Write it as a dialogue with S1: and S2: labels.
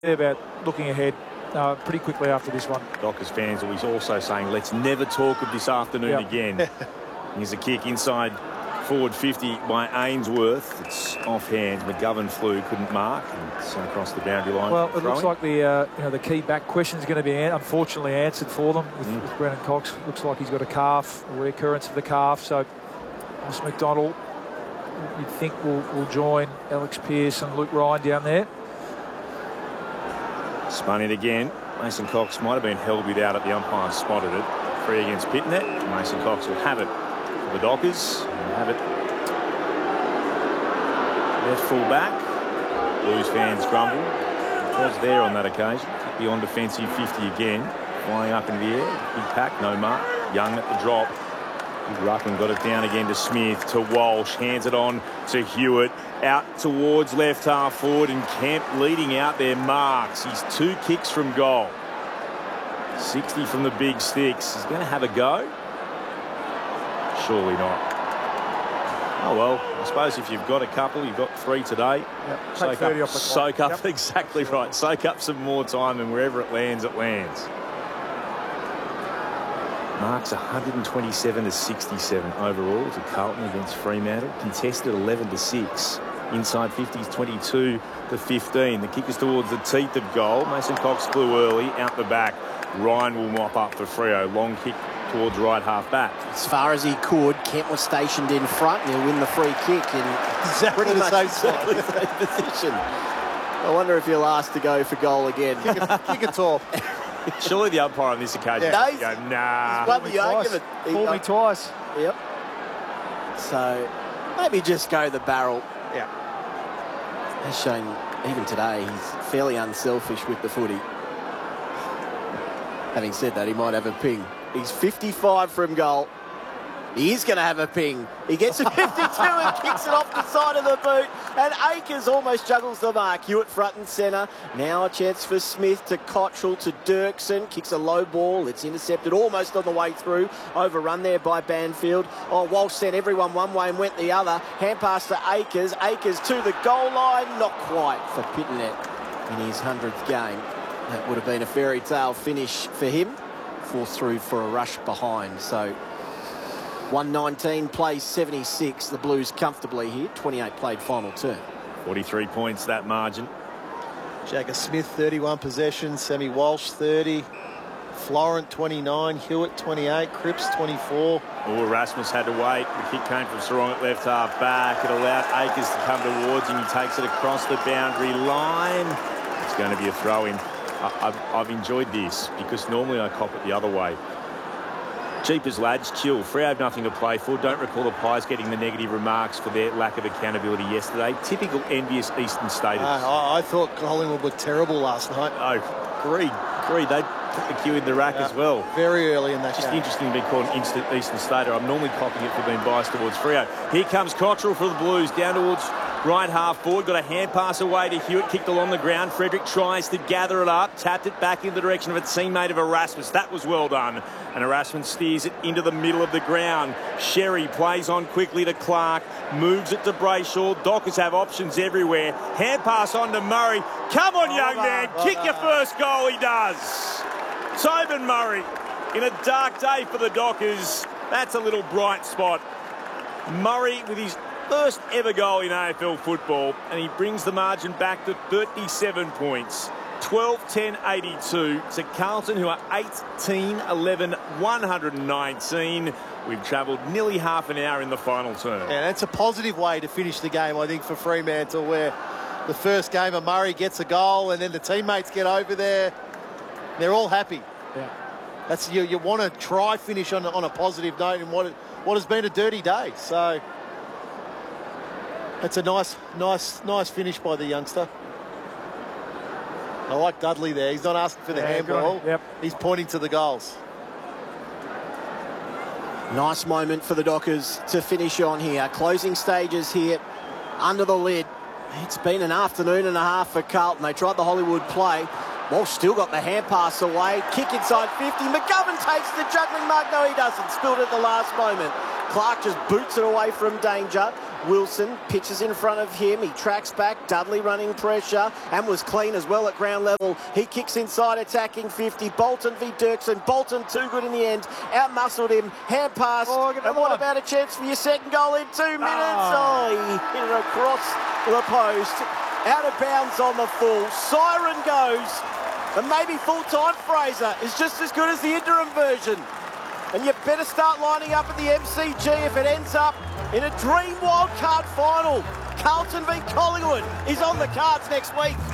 S1: about looking ahead pretty quickly after this one.
S2: Dockers fans are also saying, let's never talk of this afternoon again. Here's a kick inside forward 50 by Ainsworth. It's offhand. McGovern flew, couldn't mark, and it's across the boundary line.
S1: Well, it looks like the key back question is going to be unfortunately answered for them with Brennan Cox. Looks like he's got a calf, a recurrence of the calf. So Ross McDonald, you'd think will join Alex Pearce and Luke Ryan down there. Spun it again. Mason Cox might have been held without it. The umpire spotted it. Free against Pitnet. Mason Cox will have it for the Dockers. Have it. Left full back. Blues fans grumble. It was there on that occasion. Beyond defensive 50 again. Flying up in the air. Big pack, no mark. Young at the drop. Big Ruckman got it down again to Smith, to Walsh. Hands it on to Hewitt. Out towards left half forward, and Kemp leading out their marks. He's 2 kicks from goal. 60 from the big sticks. He's going to have a go? Surely not. Oh, well, I suppose if you've got a couple, you've got 3 today. Yep.
S2: Soak up, exactly right. Soak up some more time, and wherever it lands, it lands. Marks 127 to 67 overall to Carlton against Fremantle. Contested 11 to 6. Inside 50s 22 to 15. The kick is towards the teeth of goal. Mason Cox flew early, out the back. Ryan will mop up for Freo. Long kick towards right half back.
S3: As far as he could, Kent was stationed in front and he'll win the free kick in
S4: exactly
S3: pretty
S4: the
S3: much
S4: same
S3: position. I wonder if he'll ask to go for goal again.
S4: Kick it off.
S2: Surely the umpire on this occasion
S3: go,
S2: nah.
S3: He's won the argument.
S1: Called me twice.
S3: Yep. So maybe just go the barrel.
S4: Yeah.
S3: As shown even today, he's fairly unselfish with the footy. Having said that, he might have a ping. He's 55 from goal. He is going to have a ping. He gets a 52 and kicks it off the side of the boot. And Akers almost juggles the mark. Hewitt front and centre. Now a chance for Smith to Cottrell to Dirksen. Kicks a low ball. It's intercepted almost on the way through. Overrun there by Banfield. Oh, Walsh sent everyone one way and went the other. Hand pass to Akers. Akers to the goal line. Not quite for Pitnet in his 100th game. That would have been a fairy tale finish for him. Forced through for a rush behind. So 119 plays 76. The Blues comfortably here. 28 played final term.
S2: 43 points that margin.
S4: Jagger Smith 31 possessions. Sammy Walsh 30. Florent 29. Hewitt 28. Cripps 24.
S2: Oh, Erasmus had to wait. The kick came from Sarong at left half back. It allowed Akers to come towards him. He takes it across the boundary line. It's going to be a throw-in. I've enjoyed this because normally I cop it the other way. Cheap as lads, chill. Freo have nothing to play for. Don't recall the Pies getting the negative remarks for their lack of accountability yesterday. Typical envious Eastern Staters.
S4: I thought Collingwood were terrible last night.
S2: Oh, agreed. They put the cue in the rack as well.
S4: Very early in that
S2: Just
S4: game.
S2: interesting to be called an instant Eastern Stater. I'm normally copying it for being biased towards Freo. Here comes Cottrell for the Blues, down towards right half forward. Got a hand pass away to Hewitt, kicked along the ground. Frederick tries to gather it up, tapped it back in the direction of a teammate of Erasmus. That was well done. And Erasmus steers it into the middle of the ground. Sherry plays on quickly to Clark, moves it to Brayshaw. Dockers have options everywhere. Hand pass on to Murray. Come on, young man, kick your first goal. He does. Tobin Murray, in a dark day for the Dockers. That's a little bright spot. Murray with his first ever goal in AFL football, and he brings the margin back to 37 points. 12-10-82 to Carlton, who are 18-11, 119. We've travelled nearly half an hour in the final term.
S4: Yeah, that's a positive way to finish the game, I think, for Fremantle, where the first game of Murray gets a goal and then the teammates get over there. They're all happy.
S1: Yeah.
S4: That's you want to try finish on a positive note in what has been a dirty day. So it's a nice finish by the youngster. I like Dudley there. He's not asking for the handball.
S1: Yep.
S4: He's pointing to the goals.
S3: Nice moment for the Dockers to finish on here. Closing stages here under the lid. It's been an afternoon and a half for Carlton. They tried the Hollywood play. Walsh still got the hand pass away. Kick inside 50. McGovern takes the juggling mark. No, he doesn't. Spilled it at the last moment. Clark just boots it away from danger. Wilson pitches in front of him. He tracks back. Dudley running pressure and was clean as well at ground level. He kicks inside, attacking 50. Bolton v Dirksen. Bolton too good in the end. Out-muscled him. Hand pass. And what about a chance for your second goal in 2 minutes? Oh, he hit it across the post. Out of bounds on the full. Siren goes. And maybe full-time Fraser is just as good as the interim version. And you better start lining up at the MCG if it ends up in a dream wildcard final. Carlton v Collingwood is on the cards next week.